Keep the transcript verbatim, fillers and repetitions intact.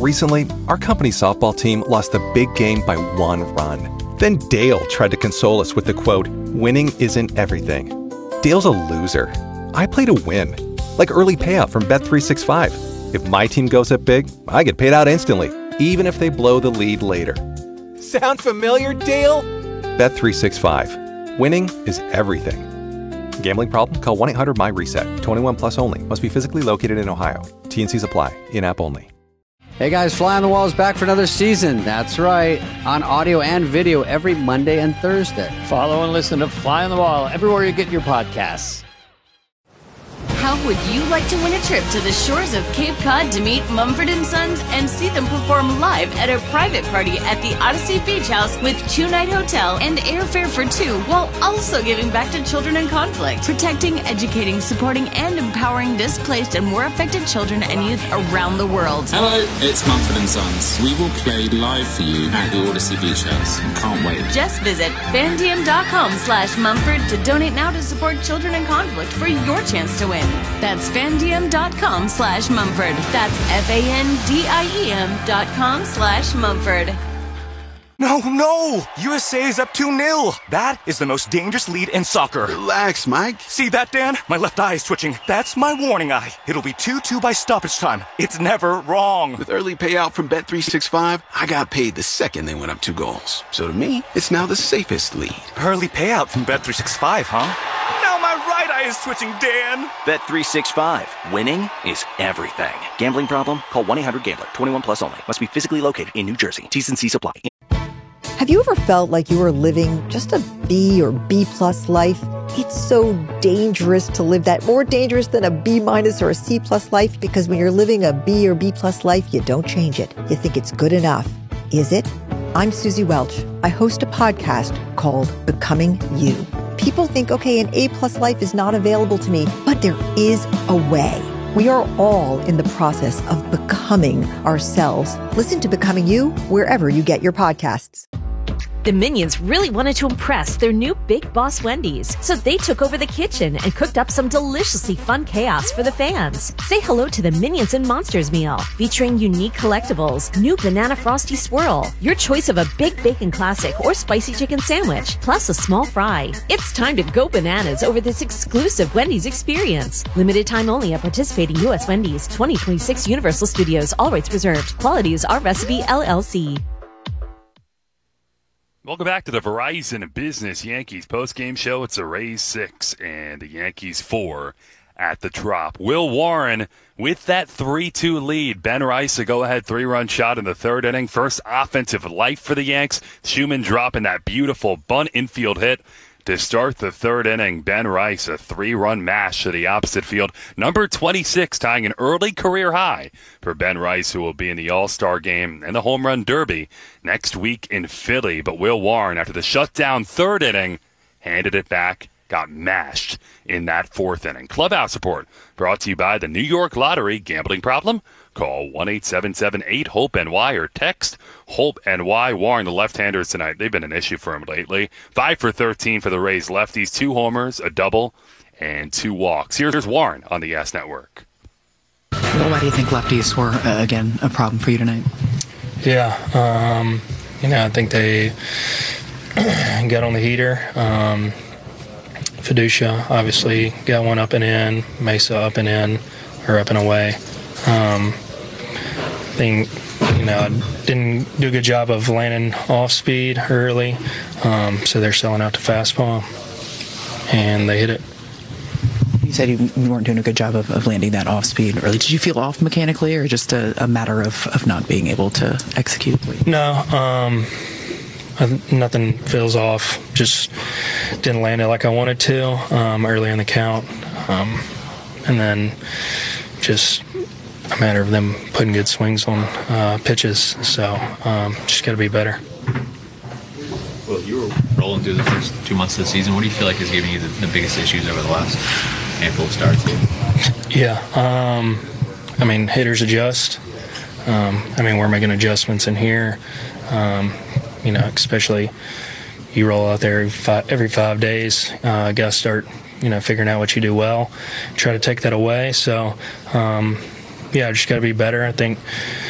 Recently, our company softball team lost a big game by one run. Then Dale tried to console us with the quote, "Winning isn't everything." Dale's a loser. I play to win. Like early payout from Bet three sixty-five. If my team goes up big, I get paid out instantly, even if they blow the lead later. Sound familiar, Dale? Bet three sixty-five. Winning is everything. Gambling problem? Call one eight hundred M Y RESET. twenty-one plus only. Must be physically located in Ohio. T and Cs apply. In-app only. Hey guys, Fly on the Wall is back for another season. That's right. On audio and video every Monday and Thursday. Follow and listen to Fly on the Wall everywhere you get your podcasts. How would you like to win a trip to the shores of Cape Cod to meet Mumford and Sons and see them perform live at a private party at the Odyssey Beach House with two-night hotel and airfare for two, while also giving back to children in conflict, protecting, educating, supporting, and empowering displaced and war affected children and youth around the world? Hello, it's Mumford and Sons. We will play live for you at the Odyssey Beach House. Can't wait. Just visit fandiem.com slash Mumford to donate now to support children in conflict for your chance to win. That's fandiem.com slash Mumford. That's F-A-N-D-I-E-M dot com slash Mumford. No, no! U S A is up two nil. That is the most dangerous lead in soccer. Relax, Mike. See that, Dan? My left eye is twitching. That's my warning eye. It'll be two two by stoppage time. It's never wrong. With early payout from Bet three sixty-five, I got paid the second they went up two goals. So to me, it's now the safest lead. Early payout from Bet three sixty-five, huh? Now my right eye is twitching, Dan. Bet three sixty-five. Winning is everything. Gambling problem? Call one eight hundred gambler. twenty-one plus only. Must be physically located in New Jersey. T's and C's apply. Have you ever felt like you were living just a B or B plus life? It's so dangerous to live that, more dangerous than a B minus or a C plus life, because when you're living a B or B plus life, you don't change it. You think it's good enough. Is it? I'm Susie Welch. I host a podcast called Becoming You. People think, okay, an A plus life is not available to me, but there is a way. We are all in the process of becoming ourselves. Listen to Becoming You wherever you get your podcasts. The Minions really wanted to impress their new big boss Wendy's, so they took over the kitchen and cooked up some deliciously fun chaos for the fans. Say hello to the Minions and Monsters meal, featuring unique collectibles, new banana frosty swirl, your choice of a big bacon classic or spicy chicken sandwich, plus a small fry. It's time to go bananas over this exclusive Wendy's experience. Limited time only at participating U S Wendy's. twenty twenty-six Universal Studios. All rights reserved. Quality is our recipe, L L C. Welcome back to the Verizon Business Yankees postgame show. It's a Rays six and the Yankees four at the Trop. Will Warren with that three two lead. Ben Rice, a go-ahead three-run shot in the third inning. First offensive life for the Yanks. Schumann dropping that beautiful bunt infield hit to start the third inning. Ben Rice, a three-run mash to the opposite field. Number twenty-six, tying an early career high for Ben Rice, who will be in the All-Star game and the Home Run Derby next week in Philly. But Will Warren, after the shutdown third inning, handed it back, got mashed in that fourth inning. Clubhouse Report brought to you by the New York Lottery. Gambling problem? Call one eight seven seven eight hope N Y or text HOPE-NY. Warren, the left-handers tonight, they've been an issue for him lately. five for thirteen for the Rays lefties, two homers, a double, and two walks. Here's Warren on the Yes Network. Well, why do you think lefties were, uh, again, a problem for you tonight? Yeah, um, you know, I think they got on the heater. Um, Fiducia obviously got one up and in, Mesa up and in, or up and away. Um, I think, you know, didn't do a good job of landing off speed early, um, so they're selling out the fastball, and they hit it. You said you weren't doing a good job of, of landing that off speed early. Did you feel off mechanically, or just a, a matter of, of not being able to execute? No, um, I, nothing feels off. Just didn't land it like I wanted to um, early in the count, um, and then just a matter of them putting good swings on uh, pitches. So um, just got to be better. Well, you were rolling through the first two months of the season. What do you feel like is giving you the, the biggest issues over the last handful of starts? Yeah, um, I mean, hitters adjust. Um, I mean, we're making adjustments in here. Um, you know, especially you roll out there every five, every five days. Uh, got to start, you know, figuring out what you do well. Try to take that away. So, um, yeah, just got to be better. I think